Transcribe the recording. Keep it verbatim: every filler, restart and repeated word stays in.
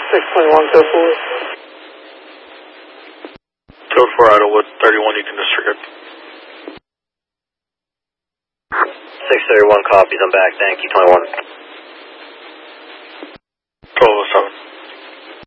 six twenty-one, code four. Code four, Idlewood, thirty-one, you can disregard. six thirty-one copies, I'm back, thank you, twenty-one.